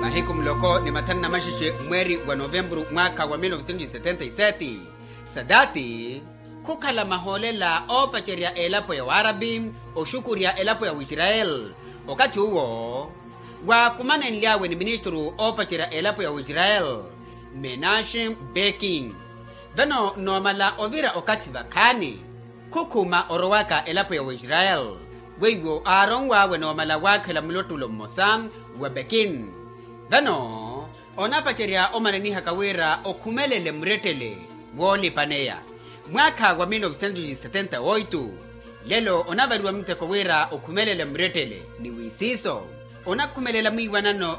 Mahiku mloko ni matana mashishe mweri wa Novembru mwaka wa 1977. Sadati kukala maholela opacheria elapo ya Warabi oshukuria elapo ya Israel. Wakati huo wa kumana nliawe ni ministru opacheria elapo ya Israel Menachem Begin. Vano nomala ovira okati bakani kukuma orowaka elapo ya Israel. Wewo arongwa we nomala wakela mlotulo mosam wa Begin. Vano onapacheria omaneni hakawira okumelele mretele woli paneya. Mwaka wa 1978 lelo onabarua mteko wira okumelele mretele ni wisiso. Onakumelela mwiwanano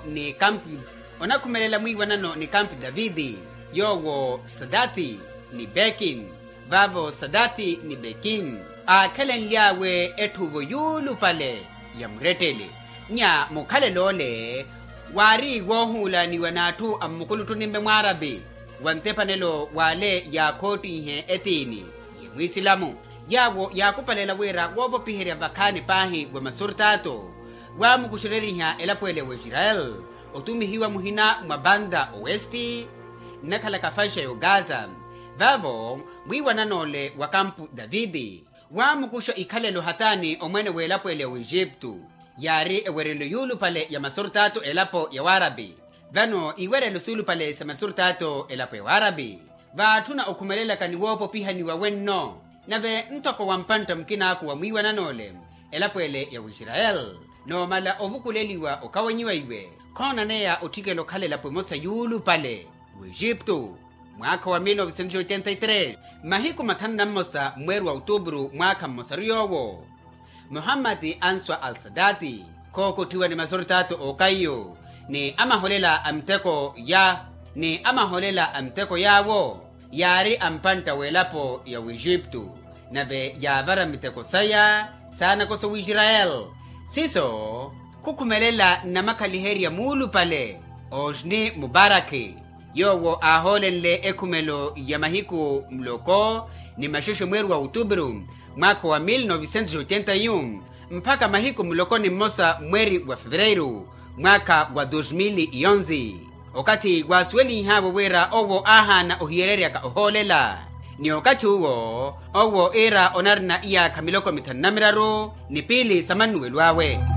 ni kampi Davidi. Yowo Sadati ni Begin. Vavo Sadati ni Begin. Akelen liawe etuvo yulu pale ya mretele. Nya mukale lole wari wohula ni wanatu amukulutu nimbe mwarabi. Wantepanelo wale ya koti he etini ye mwisilamu. Yawo yakupalela wira wobo pihiria bakani pahi wa masurtato. Wa mukushireriha elapwele wa Israel. Otumihiwa muhina mabanda oesti nakala kafasha yo Gaza. Vavo wiwananole wa kampu Davidi. Wa mukusho ikalelo hatani omwene welapwele wa Egyptu. Yari ewerelo yulu pale ya masurtato elapo ya Warabi. Vano iwerelo sulu pale sa masurtato elapo ya Warabi. Vatuna okumelela kaniwopo piha ni wawenno. Nave ntoko wampanta mkina aku wa mwiwananole elapwele ya Israel. No mala ovukuleliwa okawanyiwa iwe. Kona neya otikelo kale lapo mosa yulu pale wa Egyptu. Mwaka wa 1983 mahiku matanda mosa mweru wa Otubru mwaka mosariyowo. Muhammad Answa al-Sadati koko tiwa ni masurtato okayo ni amaholela amteko yawo yari ampanta welapo ya Egyptu nave yavara miteko saya sana koso Israel siso kukumelela na makaliheria mulu pale Hosni Mubaraki yowo aholenle ekumelo ya mahiku mloko ni mashosho mweru wa Otubru mwaka wa 1981 mpaka mahiku mloko ni mosa mweri wa Febreiru mwaka wa 2011 okati gwasweli habo wera owo aha na ohiereria ka oholela ni okati huo owo era onarna iya kamiloko mitanamiraru ni pili samanuelwawe.